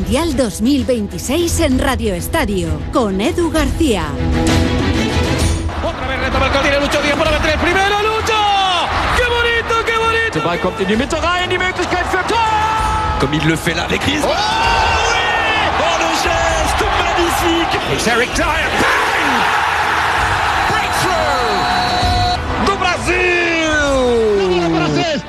Mundial 2026 en Radio Estadio, con Edu García. Otra vez retoma el tiene Lucho Díaz para meter el primero. ¡Lucho! ¡Qué bonito, qué bonito! Der Ball kommt in die Mitte rein, die Möglichkeit für Tor! Comme il le fait là avec Griezmann. Oh oui! Oh, le geste magnifique! It's Eric Dyer. Bang! Breakthrough! Do Brasil!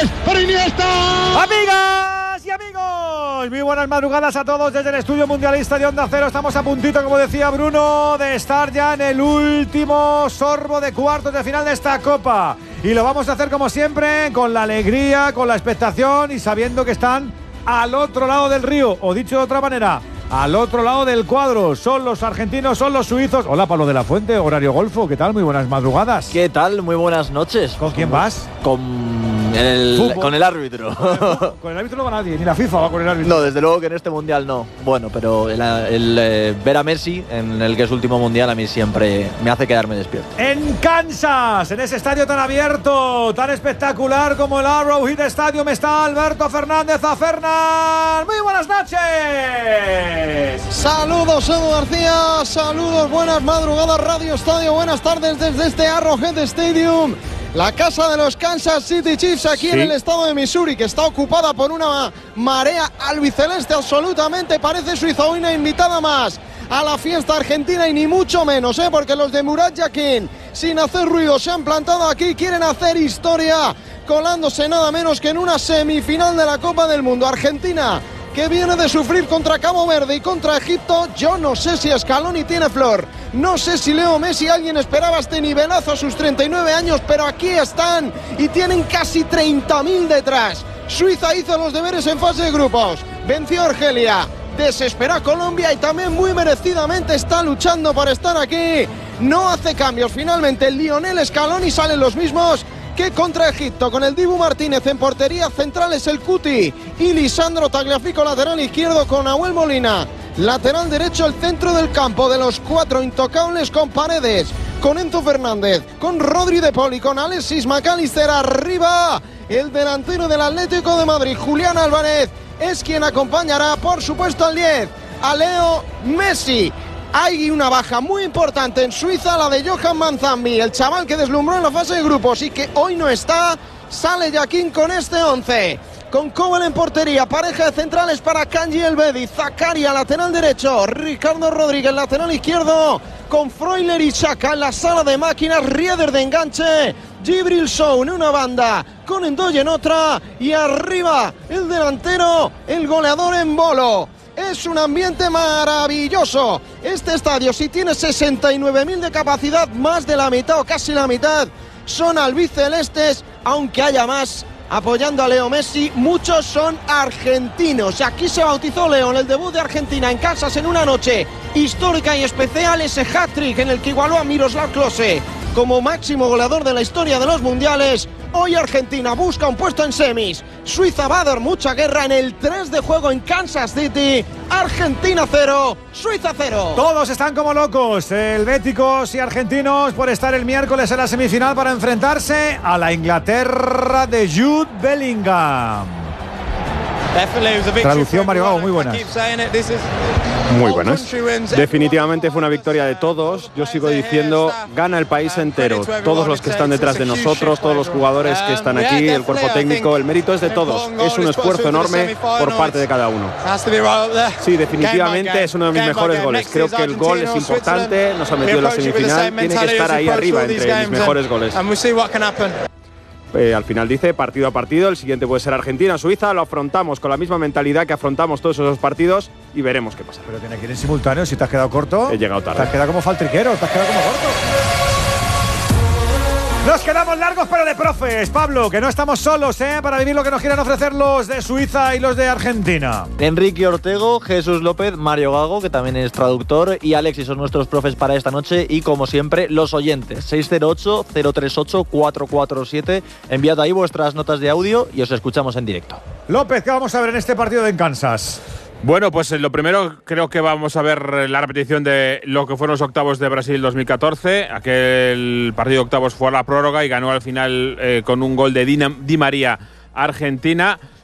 Amigas y amigos, muy buenas madrugadas a todos desde el estudio mundialista de Onda Cero. Estamos a puntito, como decía Bruno, de estar ya en el último sorbo de cuartos de final de esta Copa. Y lo vamos a hacer como siempre, con la alegría, con la expectación y sabiendo que están al otro lado del río, o dicho de otra manera, al otro lado del cuadro. Son los argentinos, son los suizos. Hola, Pablo de la Fuente, Horario Golfo, ¿qué tal? Muy buenas madrugadas. ¿Qué tal? Muy buenas noches. ¿Con quién vas? Con el árbitro. Con el árbitro no va nadie, ni la FIFA va con el árbitro. No, desde luego que en este mundial no. Bueno, pero ver a Messi en el que es su último mundial a mí siempre me hace quedarme despierto. En Kansas, en ese estadio tan abierto, tan espectacular como el Arrowhead Stadium, está Alberto Fernández. A Fernan, muy buenas noches. Saludos, Edu García, saludos, buenas madrugadas Radio Estadio, buenas tardes desde este Arrowhead Stadium, la casa de los Kansas City Chiefs aquí en el estado de Missouri, que está ocupada por una marea albiceleste absolutamente. Parece Suiza hoy una invitada más a la fiesta argentina y ni mucho menos, porque los de Murat Yakin, sin hacer ruido, se han plantado aquí, quieren hacer historia, colándose nada menos que en una semifinal de la Copa del Mundo. Argentina, que viene de sufrir contra Cabo Verde y contra Egipto. Yo no sé si Scaloni tiene flor, no sé si Leo Messi, alguien esperaba este nivelazo a sus 39 años, pero aquí están y tienen casi 30.000 detrás. Suiza hizo los deberes en fase de grupos, venció a Argelia, desespera a Colombia y también muy merecidamente está luchando para estar aquí. No hace cambios, finalmente Lionel Scaloni, salen los mismos que contra Egipto, con el Dibu Martínez en portería, centrales el Cuti y Lisandro Tagliafico, lateral izquierdo con Nahuel Molina, lateral derecho el centro del campo de los cuatro intocables, con Paredes, con Enzo Fernández, con Rodri de Paul y con Alexis McAllister. Arriba el delantero del Atlético de Madrid, Julián Álvarez, es quien acompañará por supuesto al 10, a Leo Messi. Hay una baja muy importante en Suiza, la de Johan Manzambi, el chaval que deslumbró en la fase de grupos y que hoy no está. Sale Yakin con este 11, con Koval en portería, pareja de centrales para Kanji Elbedi, Zakaria lateral derecho, Ricardo Rodríguez lateral izquierdo, con Freuler y Xhaka en la sala de máquinas, Rieder de enganche, Djibril Sow en una banda, con Ndoye en otra, y arriba el delantero, el goleador Embolo. Es un ambiente maravilloso. Este estadio, si tiene 69.000 de capacidad, más de la mitad o casi la mitad son albicelestes, aunque haya más apoyando a Leo Messi. Muchos son argentinos. Aquí se bautizó Leo en el debut de Argentina en Kansas en una noche histórica y especial, ese hat-trick en el que igualó a Miroslav Klose como máximo goleador de la historia de los mundiales. Hoy Argentina busca un puesto en semis. Suiza va a dar mucha guerra en el 3 de juego en Kansas City. Argentina 0, Suiza 0. Todos están como locos, helvéticos y argentinos, por estar el miércoles en la semifinal para enfrentarse a la Inglaterra de Jude Bellingham. Traducción, Mario Gago, muy buenas. Muy buenas. Definitivamente fue una victoria de todos. Yo sigo diciendo, gana el país entero. Todos los que están detrás de nosotros, todos los jugadores que están aquí, el cuerpo técnico, el mérito es de todos. Es un esfuerzo enorme por parte de cada uno. Sí, definitivamente es uno de mis mejores goles. Creo que el gol es importante, nos ha metido en la semifinal, tiene que estar ahí arriba entre mis mejores goles. Al final dice partido a partido, el siguiente puede ser Argentina-Suiza, lo afrontamos con la misma mentalidad que afrontamos todos esos partidos y veremos qué pasa. Pero tiene que ir en simultáneo, si te has quedado corto. He llegado tarde. Te has quedado como faltriquero, te has quedado como corto. Nos quedamos largos pero de profes, Pablo, que no estamos solos para vivir lo que nos quieran ofrecer los de Suiza y los de Argentina. Enrique Ortego, Jesús López, Mario Gago, que también es traductor, y Alexis son nuestros profes para esta noche, y como siempre, los oyentes. 608-038-447. Enviad ahí vuestras notas de audio y os escuchamos en directo. López, ¿qué vamos a ver en este partido en Kansas? Bueno, pues lo primero creo que vamos a ver la repetición de lo que fueron los octavos de Brasil 2014. Aquel partido de octavos fue a la prórroga y ganó al final con un gol de Di María Argentina.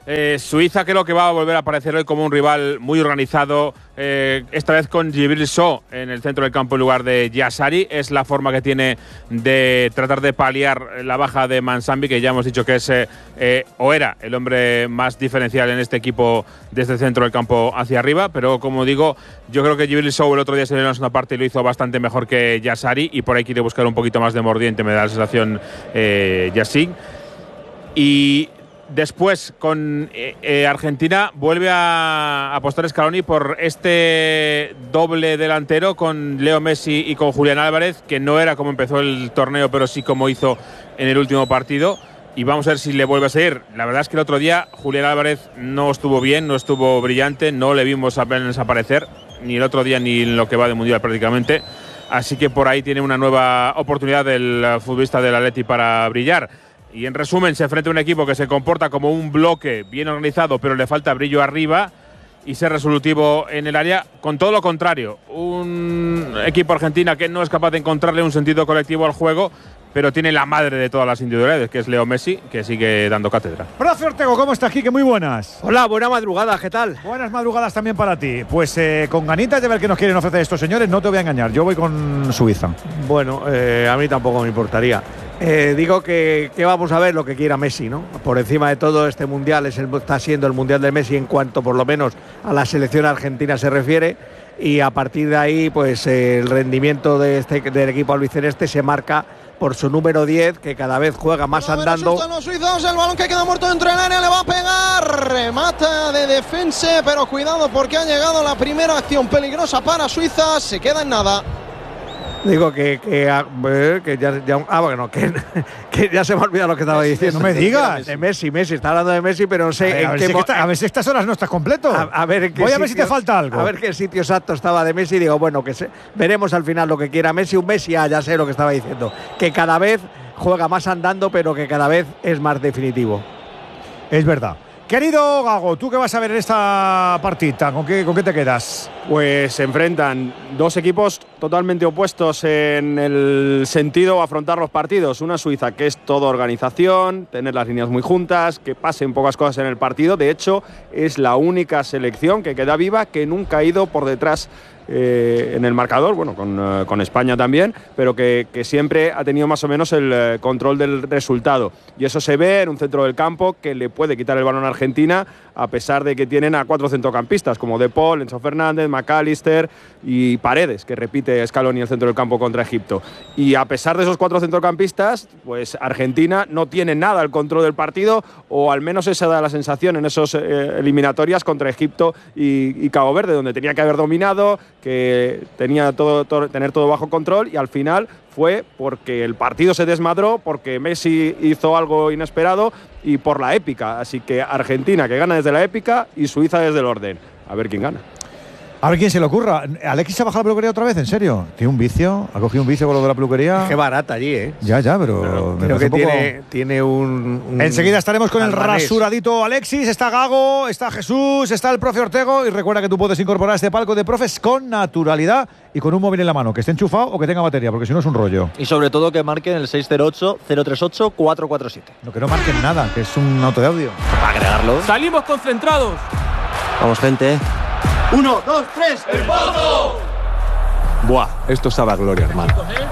Suiza creo que va a volver a aparecer hoy como un rival muy organizado, esta vez con Djibril Sow en el centro del campo en lugar de Yassari. Es la forma que tiene de tratar de paliar la baja de Mansambi, que ya hemos dicho que es o era el hombre más diferencial en este equipo desde el centro del campo hacia arriba, pero como digo, yo creo que Djibril Sow el otro día se dio en la segunda parte y lo hizo bastante mejor que Yassari, y por ahí quiere buscar un poquito más de mordiente, me da la sensación Yassine. Y después, con Argentina, vuelve a apostar Scaloni por este doble delantero con Leo Messi y con Julián Álvarez, que no era como empezó el torneo, pero sí como hizo en el último partido. Y vamos a ver si le vuelve a seguir. La verdad es que el otro día Julián Álvarez no estuvo bien, no estuvo brillante, no le vimos apenas aparecer, ni el otro día ni en lo que va de Mundial prácticamente. Así que por ahí tiene una nueva oportunidad el futbolista del Atleti para brillar. Y en resumen, se enfrenta a un equipo que se comporta como un bloque bien organizado, pero le falta brillo arriba y ser resolutivo en el área. Con todo lo contrario, un equipo argentina que no es capaz de encontrarle un sentido colectivo al juego, pero tiene la madre de todas las individualidades, que es Leo Messi, que sigue dando cátedra. Brazo Ortego, ¿cómo estás, Quique? Muy buenas. Hola, buena madrugada, ¿qué tal? Buenas madrugadas también para ti. Pues con ganitas de ver qué nos quieren ofrecer estos señores, no te voy a engañar, yo voy con Suiza. Bueno, a mí tampoco me importaría. Digo que vamos a ver lo que quiera Messi, ¿no? Por encima de todo, este mundial está siendo el mundial de Messi en cuanto por lo menos a la selección argentina se refiere, y a partir de ahí pues el rendimiento del equipo albiceleste se marca por su número 10, que cada vez juega más andando. Los suizos, el balón que queda muerto dentro del área, le va a pegar, remata de defensa, pero cuidado porque ha llegado la primera acción peligrosa para Suiza, se queda en nada. Digo que ya se me ha olvidado lo que estaba diciendo. No me digas. De Messi, está hablando de Messi, pero no sé a ver si estas horas no estás completo. Voy a ver si te falta algo. A ver qué sitio exacto estaba de Messi. Digo, bueno, veremos al final lo que quiera Messi. Un Messi, ya sé lo que estaba diciendo. Que cada vez juega más andando, pero que cada vez es más definitivo. Es verdad. Querido Gago, ¿tú qué vas a ver en esta partida? ¿Con qué te quedas? Pues se enfrentan dos equipos totalmente opuestos en el sentido de afrontar los partidos. Una Suiza que es todo organización, tener las líneas muy juntas, que pasen pocas cosas en el partido. De hecho, es la única selección que queda viva que nunca ha ido por detrás en el marcador, bueno, con España también, pero que siempre ha tenido más o menos el control del resultado. Y eso se ve en un centro del campo que le puede quitar el balón a Argentina, a pesar de que tienen a 4 centrocampistas, como De Paul, Enzo Fernández, McAllister y Paredes, que repite Scaloni el centro del campo contra Egipto. Y a pesar de esos 4 centrocampistas, pues Argentina no tiene nada el control del partido, o al menos esa da la sensación en esos eliminatorias contra Egipto y Cabo Verde, donde tenía que haber dominado, que tenía tener todo bajo control, y al final fue porque el partido se desmadró, porque Messi hizo algo inesperado y por la épica. Así que Argentina que gana desde la épica y Suiza desde el orden. A ver quién gana. A ver quién se le ocurra. ¿Alexis ha bajado la peluquería otra vez? ¿En serio? ¿Tiene un vicio? ¿Ha cogido un vicio con lo de la peluquería? Qué barata allí, ¿eh? Ya, pero creo que tiene un... Enseguida estaremos con el rasuradito Alexis. Está Gago, está Jesús, está el profe Ortego. Y recuerda que tú puedes incorporar a este palco de profes con naturalidad y con un móvil en la mano, que esté enchufado o que tenga batería, porque si no es un rollo. Y sobre todo que marquen el 608-038-447. No, que no marquen nada, que es un auto de audio. Para agregarlo. Salimos concentrados. Vamos, gente. 1, 2, 3, ¡el Pozo! Buah, esto sabe a gloria, hermano.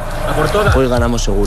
Hoy ganamos seguro.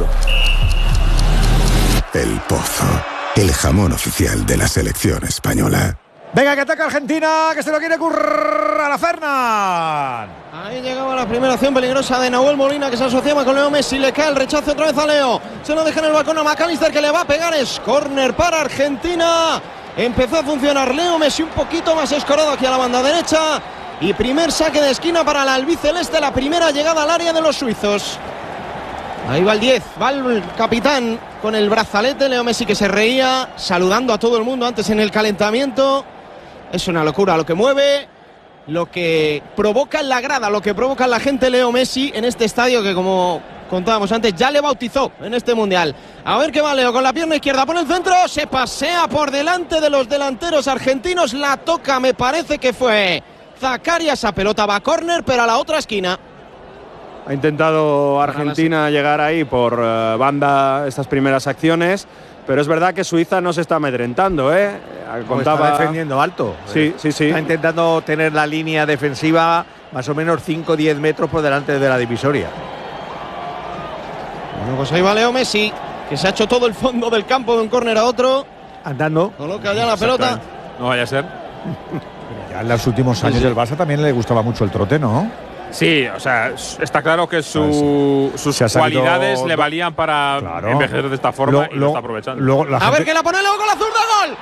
El Pozo, el jamón oficial de la selección española. Venga, que ataca Argentina, que se lo quiere currar a Fernan. Ahí llegaba la primera acción peligrosa de Nahuel Molina, que se asociaba con Leo Messi. Le cae el rechazo otra vez a Leo. Se lo deja en el balcón a McAllister, que le va a pegar. Es córner para Argentina. Empezó a funcionar Leo Messi un poquito más escorado aquí a la banda derecha. Y primer saque de esquina para el albiceleste, la primera llegada al área de los suizos. Ahí va el 10, va el capitán con el brazalete. Leo Messi, que se reía, saludando a todo el mundo antes en el calentamiento. Es una locura lo que mueve, lo que provoca en la grada, lo que provoca en la gente Leo Messi en este estadio que, como contábamos antes, ya le bautizó en este mundial. A ver qué va Leo con la pierna izquierda por el centro, se pasea por delante de los delanteros argentinos, la toca, me parece que fue Zacarias. A pelota va a córner, pero a la otra esquina. Ha intentado Argentina llegar ahí por banda estas primeras acciones, pero es verdad que Suiza no se está amedrentando, Está defendiendo alto. Sí. Está intentando tener la línea defensiva más o menos 5 o 10 metros por delante de la divisoria. Bueno, pues ahí va Leo Messi, que se ha hecho todo el fondo del campo de un córner a otro. Andando. Coloca ya la pelota. No vaya a ser. Ya en los últimos años del Barça también le gustaba mucho el trote, ¿no? Sí, o sea, está claro que sus cualidades le valían para envejecer de esta forma y lo está aprovechando. A ver que la pone luego con la zurda, gol.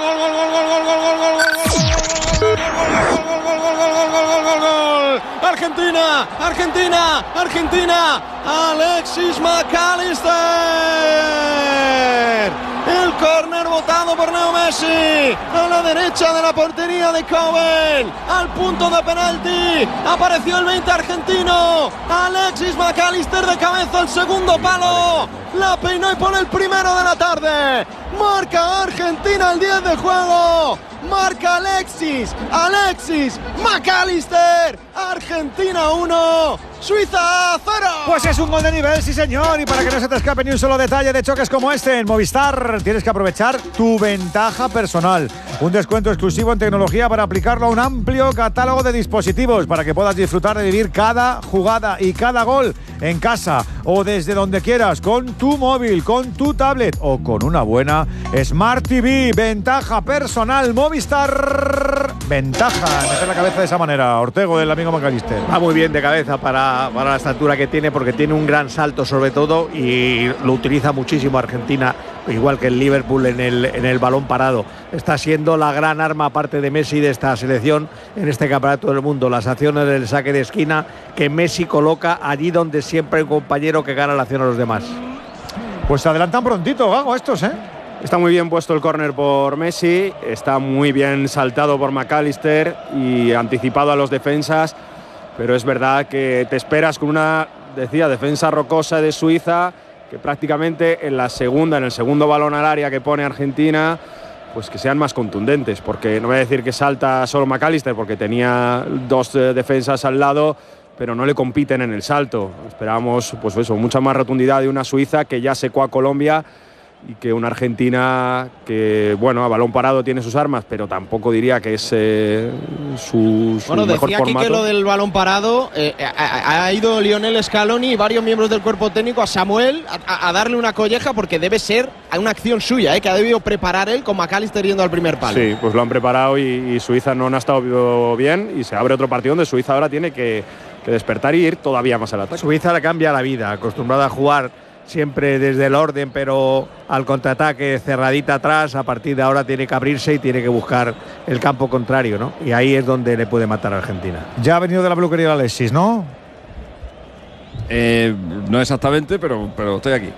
Gol. Argentina. Alexis McAllister. El córner botado por Leo Messi a la derecha de la portería de Cowell, al punto de penalti. Apareció el 20 argentino, Alexis McAllister de cabeza, el segundo palo. La peinó y pone el primero de la tarde. Marca Argentina el 10 de juego. Marca Alexis McAllister. Argentina 1, Suiza 0. Pues es un gol de nivel, sí señor. Y para que no se te escape ni un solo detalle de choques como este en Movistar, tienes que aprovechar tu ventaja personal. Un descuento exclusivo en tecnología para aplicarlo a un amplio catálogo de dispositivos para que puedas disfrutar de vivir cada jugada y cada gol en casa o desde donde quieras, con tu móvil, con tu tablet o con una buena Smart TV. Ventaja personal Movistar. Ventaja, meter la cabeza de esa manera. Ortego, el amigo McAllister. Va muy bien de cabeza para la estatura que tiene, porque tiene un gran salto sobre todo y lo utiliza muchísimo Argentina, igual que el Liverpool en el balón parado. Está siendo la gran arma, aparte de Messi, de esta selección en este campeonato del mundo. Las acciones del saque de esquina que Messi coloca allí donde siempre hay un compañero que gana la acción a los demás. Pues se adelantan prontito, Gago, estos, Está muy bien puesto el córner por Messi, está muy bien saltado por McAllister y anticipado a los defensas, pero es verdad que te esperas con una, defensa rocosa de Suiza, que prácticamente en el segundo balón al área que pone Argentina, pues que sean más contundentes, porque no voy a decir que salta solo McAllister, porque tenía dos defensas al lado, pero no le compiten en el salto. Esperábamos pues eso, mucha más rotundidad de una Suiza que ya secó a Colombia, y que una Argentina que, bueno, a balón parado tiene sus armas, pero tampoco diría que es su mejor decía formato. Aquí que lo del balón parado, ha ido Lionel Scaloni y varios miembros del cuerpo técnico a Samuel a darle una colleja, porque debe ser una acción suya, que ha debido preparar él con McAllister yendo al primer palo. Sí, pues lo han preparado y Suiza no ha estado bien, y se abre otro partido donde Suiza ahora tiene que despertar y ir todavía más al ataque. Suiza le cambia la vida, acostumbrada a jugar siempre desde el orden, pero al contraataque, cerradita atrás. A partir de ahora tiene que abrirse y tiene que buscar el campo contrario, ¿no? Y ahí es donde le puede matar a Argentina. Ya ha venido de la peluquería Alexis, ¿no? No exactamente, pero estoy aquí.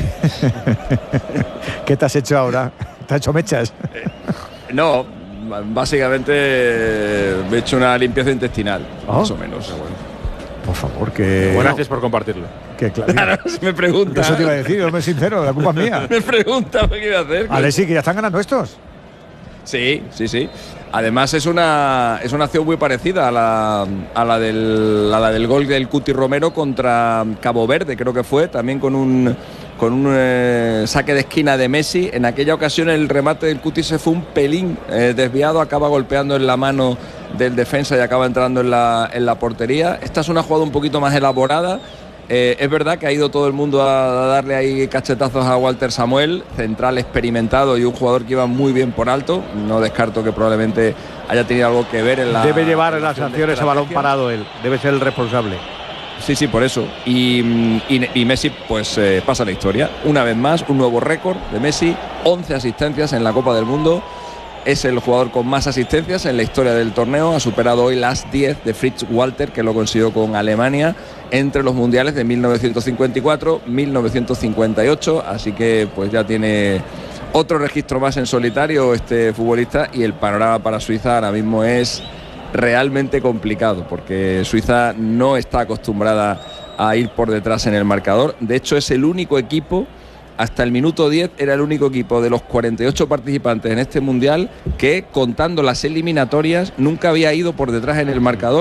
¿Qué te has hecho ahora? ¿Te has hecho mechas? No, básicamente me he hecho una limpieza intestinal, más o menos. Por favor, que... Gracias por compartirlo. Que claro, me pregunta. Eso te iba a decir, yo me sincero, la culpa es mía. Me pregunta qué iba a hacer. Alexis, que ya están ganando estos. Sí. Además es una acción muy parecida a la del gol del Cuti Romero contra Cabo Verde, creo que fue, también con un saque de esquina de Messi. En aquella ocasión el remate del Cuti se fue un pelín desviado, acaba golpeando en la mano del defensa y acaba entrando en la portería. Esta es una jugada un poquito más elaborada. Es verdad que ha ido todo el mundo a darle ahí cachetazos a Walter Samuel, central experimentado y un jugador que iba muy bien por alto. No descarto que probablemente haya tenido algo que ver en la... Debe llevar en las sanciones a balón parado él, debe ser el responsable. Sí, por eso. Y Messi pues pasa la historia. Una vez más, un nuevo récord de Messi, 11 asistencias en la Copa del Mundo. Es el jugador con más asistencias en la historia del torneo. Ha superado hoy las 10 de Fritz Walter, que lo consiguió con Alemania entre los mundiales de 1954, 1958. Así que pues ya tiene otro registro más en solitario este futbolista, y el panorama para Suiza ahora mismo es realmente complicado, porque Suiza no está acostumbrada a ir por detrás en el marcador. De hecho, es el único equipo, hasta el minuto 10 era el único equipo de los 48 participantes en este mundial que, contando las eliminatorias, nunca había ido por detrás en el marcador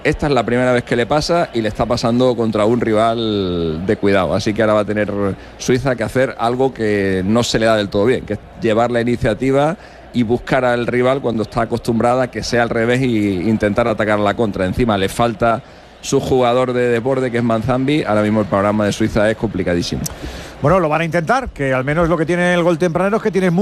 esta es la primera vez que le pasa y le está pasando contra un rival de cuidado, así que ahora va a tener Suiza que hacer algo que no se le da del todo bien, que es llevar la iniciativa y buscar al rival cuando está acostumbrada a que sea al revés e intentar atacar la contra. Encima le falta su jugador de desborde, que es Manzambi. Ahora mismo el panorama de Suiza es complicadísimo. Bueno, lo van a intentar, que al menos lo que tiene el gol tempranero es que tiene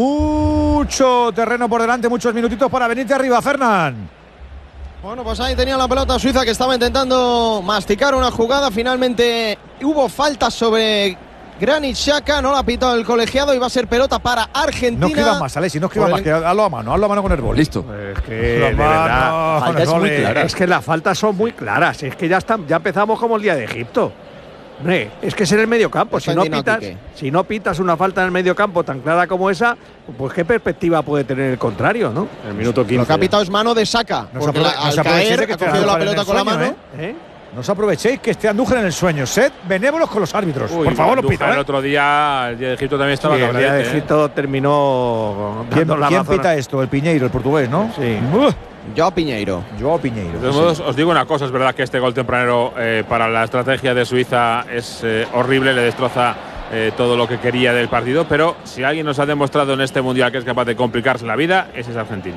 mucho terreno por delante, muchos minutitos para venirte arriba, Fernán. Bueno, pues ahí tenía la pelota Suiza, que estaba intentando masticar una jugada. Finalmente hubo falta sobre Granit Xhaka, no la ha pitado el colegiado y va a ser pelota para Argentina. No escriban más, Alexis, no escriban más, que hazlo a mano con el boli. Listo. Es que de verdad, es muy clara. Es que las faltas son muy claras, es que ya empezamos como el día de Egipto. Hombre, es que es en el medio campo. Si no pitas una falta en el medio campo tan clara como esa, pues qué perspectiva puede tener el contrario, ¿no? El minuto 15. Lo que ha pitado es mano de Xhaka, porque al caer ha cogido la pelota con la mano. No os aprovechéis que esté Andújar en el sueño. Sed benévolos con los árbitros. Por favor, no pita. El otro día, el día de Egipto también estaba. Sí, el día de Egipto terminó. ¿Quién pita esto? El Piñeiro, el portugués, ¿no? Sí. Joao Piñeiro. De todos modos, os digo una cosa, es verdad que este gol tempranero para la estrategia de Suiza es horrible, le destroza todo lo que quería del partido, pero si alguien nos ha demostrado en este Mundial que es capaz de complicarse la vida, ese es Argentina.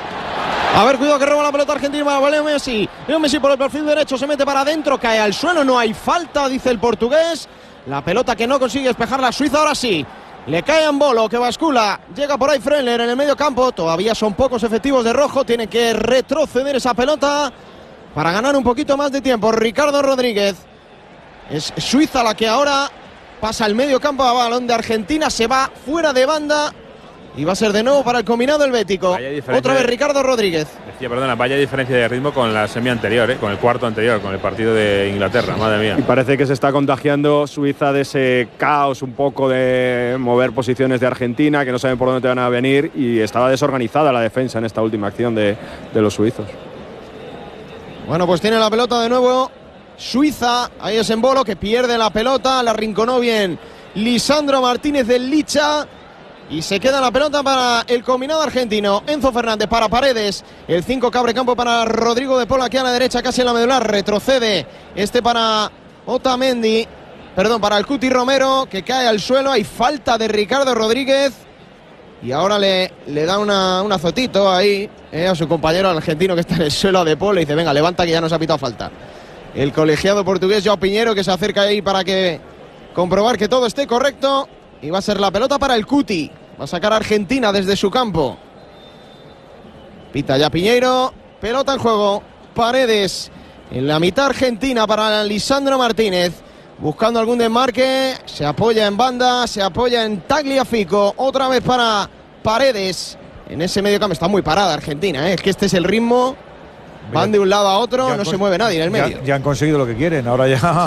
A ver, cuidado que roba la pelota Argentina para Leo Messi. Leo Messi por el perfil derecho, se mete para adentro, cae al suelo, no hay falta, dice el portugués. La pelota que no consigue despejar la Suiza, ahora sí. Le cae a Embolo, que bascula. Llega por ahí Freuler en el medio campo. Todavía son pocos efectivos de rojo. Tiene que retroceder esa pelota para ganar un poquito más de tiempo. Ricardo Rodríguez. Es Suiza la que ahora pasa el medio campo a balón de Argentina. Se va fuera de banda. Y va a ser de nuevo para el combinado helvético. Otra vez Ricardo Rodríguez. Vaya diferencia de ritmo con la semi anterior, con el cuarto anterior, con el partido de Inglaterra, madre mía. Y parece que se está contagiando Suiza de ese caos un poco de mover posiciones de Argentina, que no saben por dónde te van a venir, y estaba desorganizada la defensa en esta última acción de los suizos. Bueno, pues tiene la pelota de nuevo Suiza. Ahí es Embolo, que pierde la pelota, la arrinconó bien Lisandro Martínez del Licha. Y se queda la pelota para el combinado argentino. Enzo Fernández para Paredes. El 5 que abre campo para Rodrigo de Paul, aquí a la derecha, casi en la medular. Retrocede para Otamendi. Perdón, para el Cuti Romero, que cae al suelo. Hay falta de Ricardo Rodríguez. Y ahora le da un azotito ahí a su compañero argentino que está en el suelo, a De Paul. Le dice, venga, levanta que ya nos ha pitado falta. El colegiado portugués Joao Piñeiro, que se acerca ahí para comprobar que todo esté correcto. Y va a ser la pelota para el Cuti. Va a sacar a Argentina desde su campo. Pita ya Piñeiro. Pelota en juego. Paredes en la mitad argentina para Lisandro Martínez. Buscando algún desmarque. Se apoya en banda. Se apoya en Tagliafico. Otra vez para Paredes. En ese medio campo está muy parada Argentina. Es que este es el ritmo. Van de un lado a otro, no se mueve nadie en el medio. Ya han conseguido lo que quieren, ahora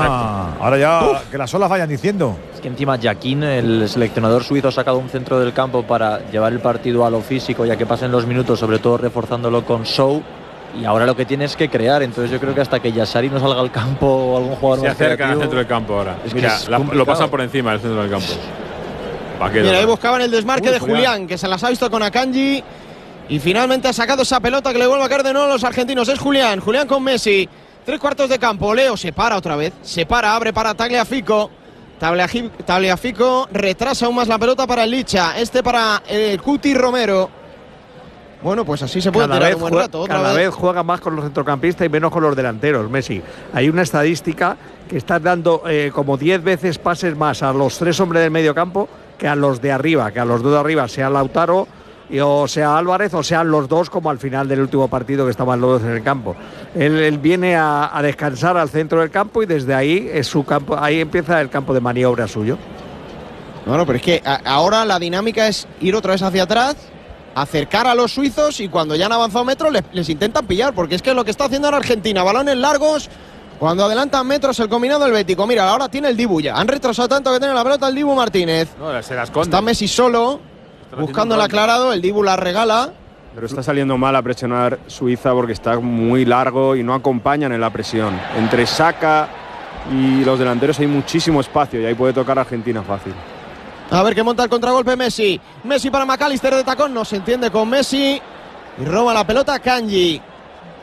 ya que las olas vayan diciendo. Es que encima Jaquín, el seleccionador suizo, ha sacado un centro del campo para llevar el partido a lo físico, ya que pasen los minutos, sobre todo reforzándolo con Show. Y ahora lo que tiene es que crear, entonces yo creo que hasta que Yassari no salga al campo o algún jugador se acercan al centro del campo ahora. Es que lo pasan por encima del centro del campo. Mira, ahí buscaban el desmarque de Julián, que se las ha visto con Akanji. Y finalmente ha sacado esa pelota que le vuelve a caer de nuevo a los argentinos. Es Julián con Messi. 3/4 de campo. Leo se para otra vez. Se para, abre para Tagliafico. Tagliafico retrasa aún más la pelota para el Licha. Para el Cuti Romero. Bueno, pues así se puede tirar un buen rato. Cada vez juega más con los centrocampistas y menos con los delanteros, Messi. Hay una estadística que está dando como 10 veces pases más a los 3 hombres del medio campo que a los de arriba, que a los 2 de arriba, sea Lautaro o sea Álvarez, o sean los 2, como al final del último partido que estaban los 2 en el campo. Él viene a descansar al centro del campo y desde ahí es su campo, ahí empieza el campo de maniobra suyo. Bueno, pero es que ahora la dinámica es ir otra vez hacia atrás, acercar a los suizos, y cuando ya han avanzado metros les intentan pillar, porque es que es lo que está haciendo en Argentina. Balones largos, cuando adelantan metros el combinado helvético. Mira, ahora tiene el Dibu ya. Han retrasado tanto que tiene la pelota el Dibu Martínez. No, se la esconde. Está Messi solo, buscando el aclarado, el Dibu la regala. Pero está saliendo mal a presionar Suiza porque está muy largo y no acompañan en la presión. Entre Xhaka y los delanteros hay muchísimo espacio y ahí puede tocar Argentina fácil. A ver qué monta el contragolpe Messi. Messi para McAllister de tacón, no se entiende con Messi. Y roba la pelota Kanji,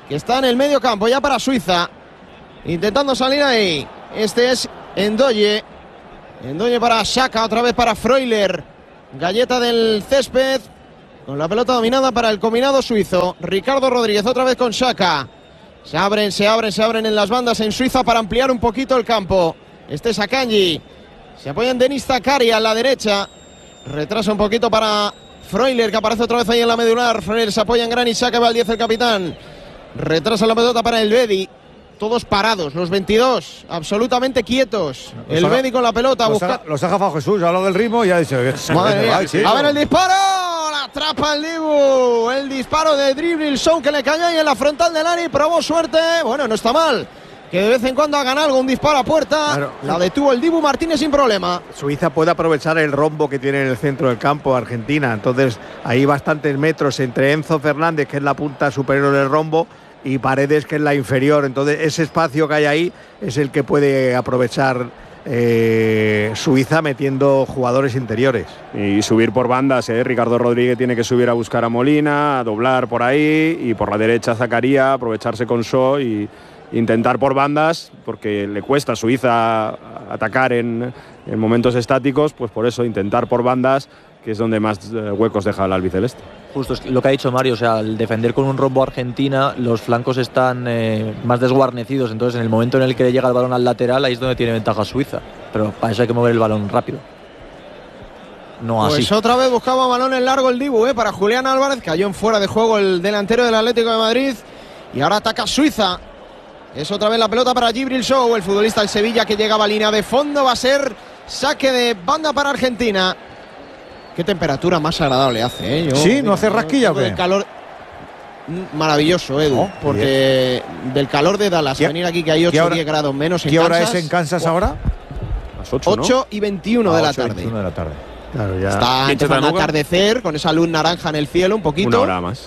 que está en el medio campo ya para Suiza, intentando salir ahí. Este es Ndoye para Xhaka, otra vez para Freuler. Galleta del césped, con la pelota dominada para el combinado suizo. Ricardo Rodríguez otra vez con Xhaka. Se abren en las bandas en Suiza para ampliar un poquito el campo. Este es Akanji. Se apoya en Denis Zakaria a la derecha. Retrasa un poquito para Freuler, que aparece otra vez ahí en la medular. Freuler se apoya en Granit Xhaka, va al 10 el capitán. Retrasa la pelota para el Bedi. Todos parados, los 22, absolutamente quietos. El Bedi con la pelota. Los ha gafado Jesús, ha hablado del ritmo y ha dicho... Madre mía. A ver el disparo. La atrapa el Dibu. El disparo de Djibril Sow que le cayó ahí en la frontal del área y probó suerte. Bueno, no está mal que de vez en cuando hagan algo, un disparo a puerta. Claro. La detuvo el Dibu Martínez sin problema. Suiza puede aprovechar el rombo que tiene en el centro del campo Argentina. Entonces hay bastantes metros entre Enzo Fernández, que es la punta superior del rombo, y Paredes, que es la inferior. Entonces ese espacio que hay ahí es el que puede aprovechar Suiza metiendo jugadores interiores. Y subir por bandas, Ricardo Rodríguez tiene que subir a buscar a Molina, a doblar por ahí, y por la derecha Zakaria, aprovecharse con Shaw y intentar por bandas, porque le cuesta a Suiza atacar en momentos estáticos, pues por eso intentar por bandas, que es donde más huecos deja el albiceleste. Justo es lo que ha dicho Mario, o sea, al defender con un rombo Argentina, los flancos están más desguarnecidos, entonces en el momento en el que le llega el balón al lateral, ahí es donde tiene ventaja Suiza, pero para eso hay que mover el balón rápido. No así. Pues otra vez buscaba balón en largo el Dibu, para Julián Álvarez, cayó en fuera de juego el delantero del Atlético de Madrid, y ahora ataca Suiza. Es otra vez la pelota para Djibril Sow, el futbolista del Sevilla, que llegaba a línea de fondo. Va a ser saque de banda para Argentina. Qué temperatura más agradable hace, ¿eh? Sí, ¿no hace rasquilla o qué? El calor maravilloso, Edu, porque del calor de Dallas, venir aquí que hay 8 o 10 grados menos en Kansas. ¿Qué hora es en Kansas ahora? Las 8, ¿no? 8 y 21 de la tarde. 21 de la tarde. Claro, ya. Está empezando a atardecer con esa luz naranja en el cielo un poquito. Una hora más.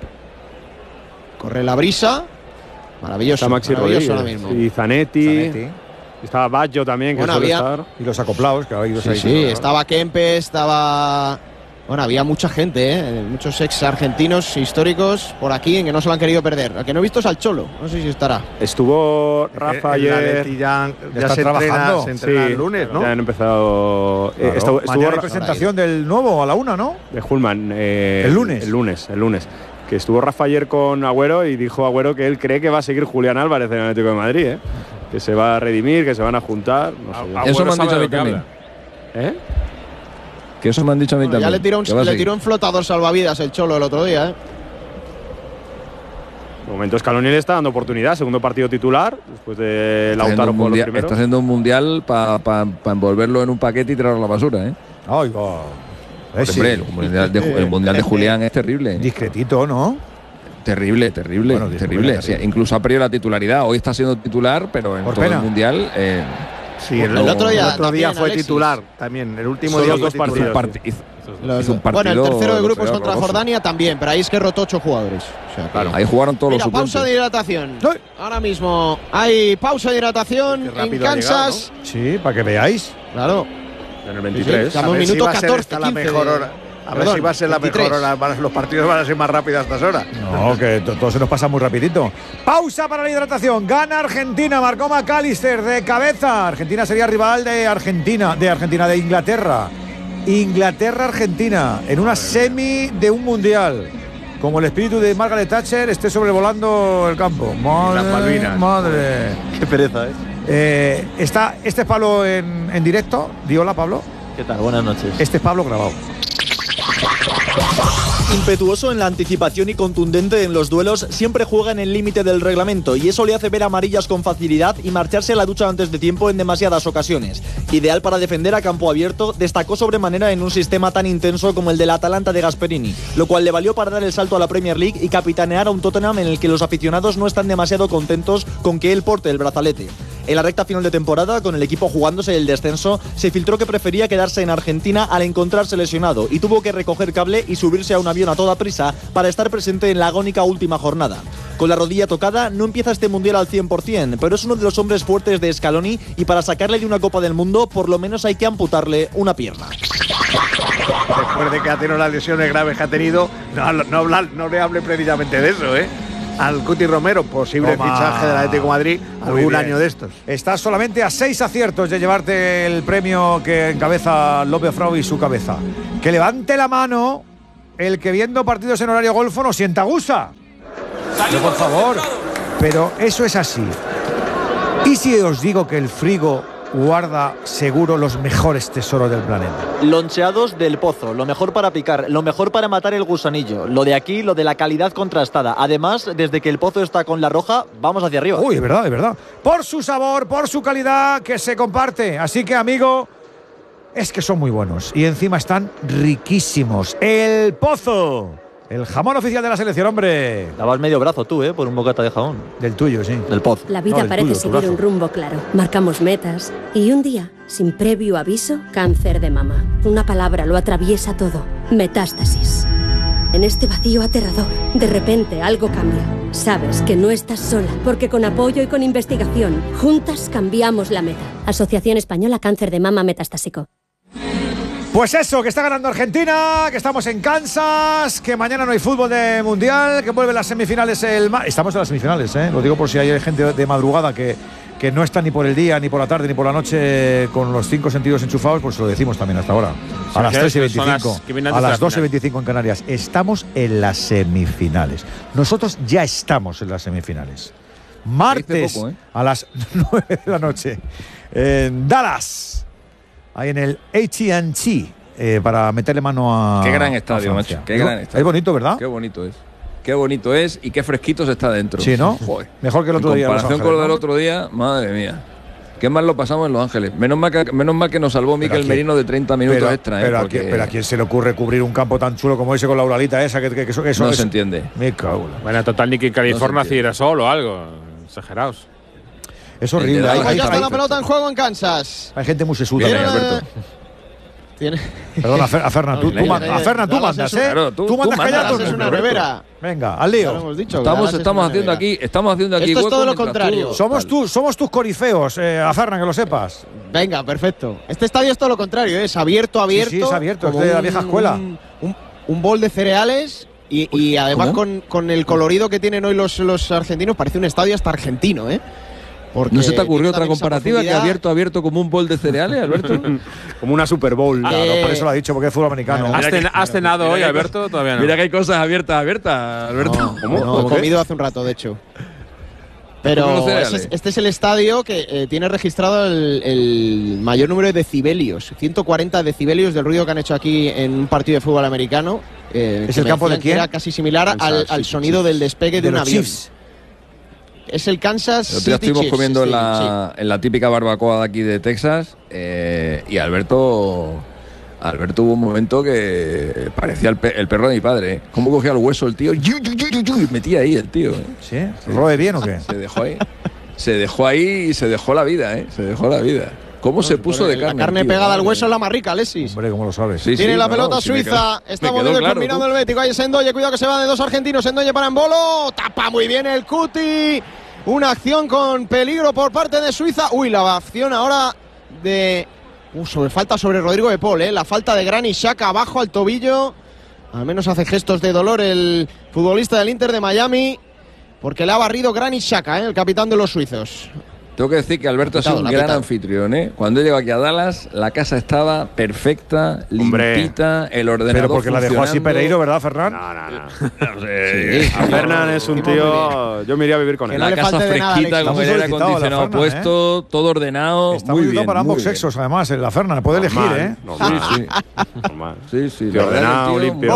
Corre la brisa. Maravilloso. Está Maxi Rodríguez ahora mismo. Y Zanetti. Estaba Baggio también, que bueno, suele estar. Y los acoplados, que habéis ahí. Sí, estaba Kempes, estaba... Bueno, había mucha gente, muchos ex argentinos históricos por aquí en que no se lo han querido perder. El que no he visto es al Cholo, no sé si estará. Estuvo Rafa ayer. Ya se trabajando. Se entrena el lunes, ¿no? Ya han empezado. Claro. Estuvo la presentación del nuevo a la 1, ¿no? De Hullman. El lunes. El lunes. Que estuvo Rafa ayer con Agüero y dijo Agüero que él cree que va a seguir Julián Álvarez en el Atlético de Madrid, que se va a redimir, que se van a juntar. No sé. Eso me han dicho a mí también. Que eso me han dicho a mí también. Ya le tiró un flotador salvavidas el Cholo el otro día, De momento Scaloni le está dando oportunidad, segundo partido titular, después de Lautaro por los primeros. Está haciendo un mundial para envolverlo en un paquete y tirarlo a la basura, Ay, va. Hombre, el mundial de Julián es terrible. Discretito, ¿no? Terrible. Bueno, terrible. O sea, incluso ha perdido la titularidad. Hoy está siendo titular, pero en todo el mundial. Sí, el otro día fue titular también. El último día dos partidos. Bueno, el tercero de grupos contra Jordania también, pero ahí es que rotó 8 jugadores. O sea, claro. Ahí jugaron todos los suplentes. Pausa de hidratación. Ahora mismo hay pausa de hidratación en Kansas. ¿No? Sí, para que veáis. Claro. En el 23. Estamos en minuto 14, la mejor hora. A ver si va a ser la mejor hora. Los partidos van a ser más rápidos a estas horas. No, que todo se nos pasa muy rapidito. Pausa para la hidratación. Gana Argentina. Marcó McAllister de cabeza. Argentina sería rival de Inglaterra. Inglaterra-Argentina en una semi de un mundial. Como el espíritu de Margaret Thatcher esté sobrevolando el campo. Madre. Qué pereza, Está este es Pablo en directo. Di hola, Pablo. ¿Qué tal? Buenas noches. Este es Pablo grabado. Impetuoso en la anticipación y contundente en los duelos, siempre juega en el límite del reglamento y eso le hace ver amarillas con facilidad y marcharse a la ducha antes de tiempo en demasiadas ocasiones. Ideal para defender a campo abierto, destacó sobremanera en un sistema tan intenso como el del Atalanta de Gasperini, lo cual le valió para dar el salto a la Premier League y capitanear a un Tottenham en el que los aficionados no están demasiado contentos con que él porte el brazalete. En la recta final de temporada, con el equipo jugándose el descenso, se filtró que prefería quedarse en Argentina al encontrarse lesionado y tuvo que recoger cable y subirse a un avión a toda prisa para estar presente en la agónica última jornada. Con la rodilla tocada, no empieza este mundial al 100%, pero es uno de los hombres fuertes de Scaloni y para sacarle de una Copa del Mundo, por lo menos hay que amputarle una pierna. Después de que ha tenido las lesiones graves que ha tenido, no le hable precisamente de eso, al Cuti Romero, posible fichaje del Atlético de Madrid algún año de estos. Estás solamente a 6 aciertos de llevarte el premio que encabeza López Frau y su cabeza. Que levante la mano el que viendo partidos en horario golfo no sienta gusa. Pero por favor, pero eso es así. ¿Y si os digo que el frigo guarda seguro los mejores tesoros del planeta? Loncheados del Pozo, lo mejor para picar, lo mejor para matar el gusanillo. Lo de aquí, lo de la calidad contrastada. Además, desde que el Pozo está con La Roja, vamos hacia arriba. Uy, es verdad, es verdad. Por su sabor, por su calidad, que se comparte. Así que, amigo, es que son muy buenos. Y encima están riquísimos. El Pozo. El jamón oficial de la selección, hombre. Dabas medio brazo tú, por un bocata de jamón. Del tuyo, sí. Del Pozo. La vida parece seguir un rumbo claro. Marcamos metas y un día, sin previo aviso, cáncer de mama. Una palabra lo atraviesa todo. Metástasis. En este vacío aterrador, de repente algo cambia. Sabes que no estás sola, porque con apoyo y con investigación, juntas cambiamos la meta. Asociación Española Cáncer de Mama Metastásico. Pues eso, que está ganando Argentina, que estamos en Kansas, que mañana no hay fútbol de mundial, que vuelven las semifinales Estamos en las semifinales, Lo digo por si hay gente de madrugada que no está ni por el día, ni por la tarde, ni por la noche con los 5 sentidos enchufados, pues lo decimos también hasta ahora. A las 3:25, a las 2:25 en Canarias. Estamos en las semifinales. Nosotros ya estamos en las semifinales. Martes a las 9 de la noche en Dallas. Ahí en el AT&T para meterle mano a. Qué gran estadio, macho. Qué gran estadio. Es bonito, ¿verdad? Qué bonito es. Qué bonito es y qué fresquito se está dentro. Sí, ¿no? Joder. Mejor que el otro día. En comparación con lo del otro día, madre mía. Qué mal lo pasamos en Los Ángeles. Menos mal que nos salvó Mikel Merino de 30 minutos extra. Pero ¿a quién se le ocurre cubrir un campo tan chulo como ese con la Uralita esa? Que eso no se entiende. Me cago. Bueno, total, ni que en California si era solo o algo. Exagerados. Es horrible. Ya está la pelota en juego en Kansas. Hay gente muy sesuda, Alberto. Perdona, a Fernan, tú mandas, Claro, tú mandas callados. Es una nevera. Venga, al lío. Hemos dicho, estamos haciendo aquí. Esto es todo lo contrario. Somos tus corifeos, a Fernan, que lo sepas. Venga, perfecto. Este estadio es todo lo contrario, es abierto. Sí, es abierto, es de la vieja escuela. Un bol de cereales y además con el colorido que tienen hoy los argentinos, parece un estadio hasta argentino, ¿No se te ocurrió otra comparativa que abierto como un bol de cereales, Alberto? Como una Super Bowl. Claro, por eso lo ha dicho, porque es fútbol americano. ¿Has cenado hoy, Alberto? Todavía no. Mira que hay cosas abiertas, Alberto. No, he comido hace un rato, de hecho. Pero este es el estadio que tiene registrado el mayor número de decibelios. 140 decibelios del ruido que han hecho aquí en un partido de fútbol americano. ¿Es el campo de quién? Era casi similar al sonido del despegue de un avión. Es el Kansas City Chiefs. Estuvimos comiendo en la típica barbacoa de aquí de Texas y Alberto hubo un momento que parecía el perro de mi padre. ¿Cómo cogía el hueso el tío? Y metía ahí el tío. ¿Sí? ¿Roe bien o qué? Se dejó ahí y se dejó la vida, Se dejó la vida. ¿Cómo se puso de carne? La carne pegada al hueso es la más rica, Alexis. Hombre, ¿cómo lo sabes? Tiene la pelota Suiza. Está moviendo y combinando el Bético. Ahí es Endoye. Cuidado que se va de dos argentinos. Endoye para Embolo. Tapa muy bien el Cuti. Una acción con peligro por parte de Suiza. Uy, la acción ahora de. Falta sobre Rodrigo de Paul, La falta de Granit Xhaka abajo al tobillo. Al menos hace gestos de dolor el futbolista del Inter de Miami. Porque le ha barrido Granit Xhaka, el capitán de los suizos. Tengo que decir que Alberto ha sido un gran anfitrión, Cuando llegó aquí a Dallas, la casa estaba perfecta, limpita, el ordenador. Pero porque la dejó así Pereiro, ¿verdad, Ferran? No. Fernan es un tío. Yo me iría a vivir con él. La casa fresquita, con el aire acondicionado puesto, todo ordenado. Está muy bien para ambos sexos, además, la Fernan. Puede elegir, Sí. Ordenado, limpio.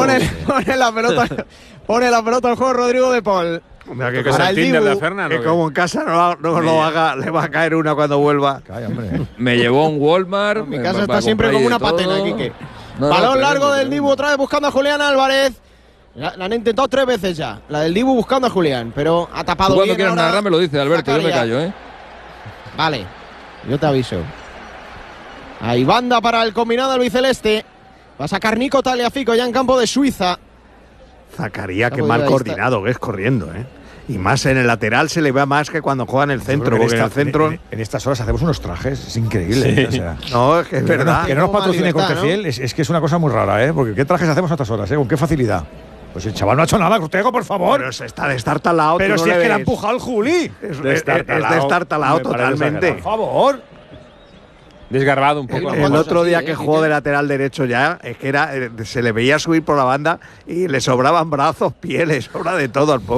Pone la pelota al juego Rodrigo de Paul. Mira, que es el Tinder de Fernan. Que como en casa no lo haga, le va a caer una cuando vuelva. Calla, hombre. Me llevó a un Walmart. Mi casa está siempre como una patena, Quique. Balón largo del Dibu, otra vez buscando a Julián Álvarez. La han intentado 3 veces ya. La del Dibu buscando a Julián, pero ha tapado bien. Cuando quieras narrar me lo dice, Alberto, yo me callo, Vale, yo te aviso. Hay banda para el combinado albiceleste. Va a sacar Nico Tagliafico ya en campo de Suiza. Zacarías, que mal coordinado que es corriendo, Y más en el lateral se le ve más que cuando juega en el centro. Porque en el centro. En estas horas hacemos unos trajes, es increíble. O sea, no, es que es verdad. Que no nos patrocine Cortefiel, es que es una cosa muy rara, Porque ¿qué trajes hacemos a estas horas, con qué facilidad? Pues el chaval no ha hecho nada, Ortego, por favor. Pero se está destartalado. Pero si es que le ha empujado el Juli. Es destartalado totalmente. Por favor. Desgarbado un poco. El otro día que jugó de lateral derecho ya, es que se le veía subir por la banda y le sobraban brazos, pies, le sobra de todo al pobre.